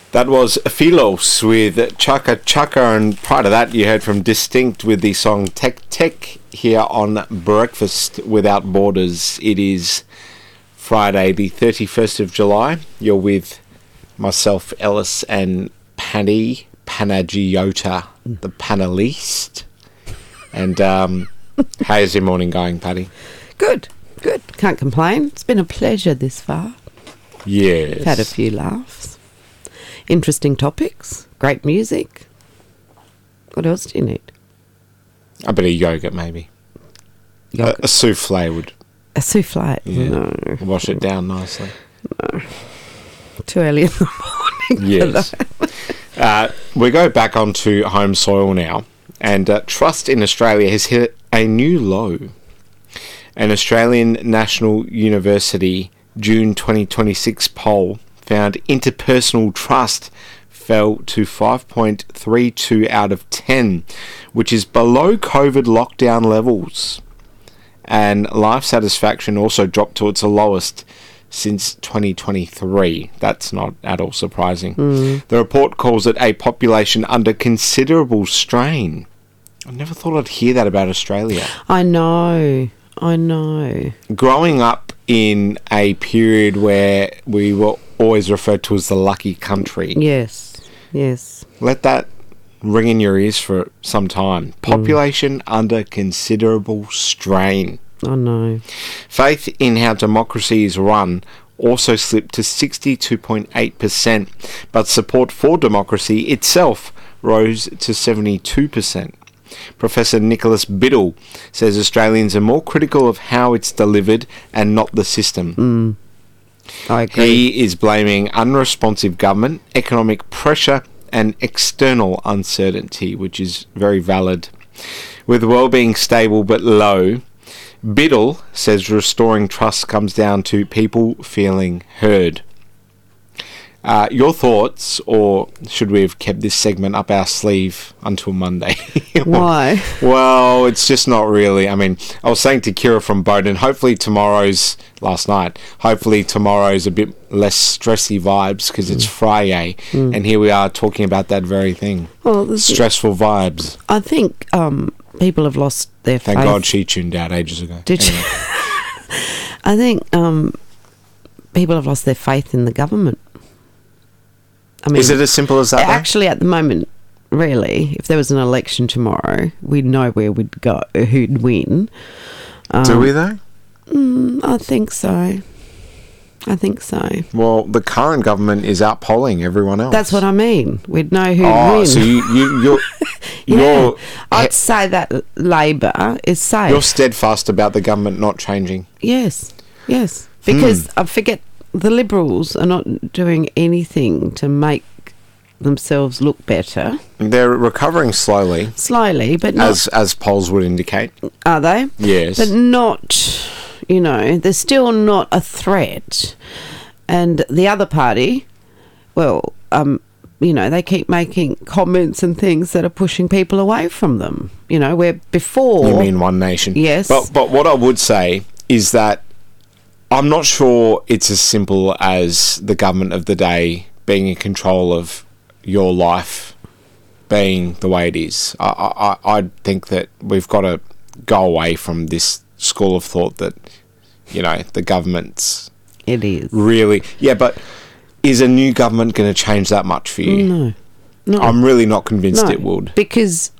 That was Philos with Chaka Chaka, and prior to that you heard from Distinct with the song Tech Tech here on Breakfast Without Borders. It is Friday the 31st of July. You're with myself, Ellis, and Paddy Panagiota, the panelist. And how's your morning going, Paddy? Good. Can't complain. It's been a pleasure this far. Yes. Had a few laughs. Interesting topics. Great music. What else do you need? A bit of yogurt, maybe. A souffle would... A souffle? Yeah. No. Wash it down nicely. No. Too early in the morning. Yes. We go back onto home soil now, and trust in Australia has hit a new low. An Australian National University June 2026 poll found interpersonal trust fell to 5.32 out of 10, which is below COVID lockdown levels. And life satisfaction also dropped to its lowest since 2023. That's not at all surprising. The report calls it a population under considerable strain. I never thought I'd hear that about Australia. I know. Growing up in a period where we were always referred to as the lucky country. Yes. Let that ring in your ears for some time. Population under considerable strain. I know. Faith in how democracy is run also slipped to 62.8%, but support for democracy itself rose to 72%. Professor Nicholas Biddle says Australians are more critical of how it's delivered and not the system. I agree. He is blaming unresponsive government, economic pressure and external uncertainty, which is very valid. With well-being stable but low, Biddle says restoring trust comes down to people feeling heard. Your thoughts, or should we have kept this segment up our sleeve until Monday? Why? Well, it's just not really. I mean, I was saying to Kira from Bowden, hopefully tomorrow's a bit less stressy vibes because it's Friday, and here we are talking about that very thing. Well, stressful vibes. I think people have lost their faith. Thank God she tuned out ages ago. Did she? I think people have lost their faith in the government. I mean, is it as simple as that? Actually, at the moment, really, if there was an election tomorrow, we'd know where we'd go, who'd win. Do we though? I think so. Well, the current government is outpolling everyone else. That's what I mean. We'd know who'd win. So you're yeah. I'd say that Labor is safe. You're steadfast about the government not changing. Yes. Because I forget the Liberals are not doing anything to make themselves look better. They're recovering slowly, but not, as polls would indicate. Are they? Yes, but not. They're still not a threat. And the other party, well, they keep making comments and things that are pushing people away from them. Where before... You mean One Nation? Yes. But what I would say is that I'm not sure it's as simple as the government of the day being in control of your life being the way it is. I think that we've got to go away from this school of thought that, the government's... It is. Really... Yeah, but is a new government going to change that much for you? No. I'm really not convinced it would. Because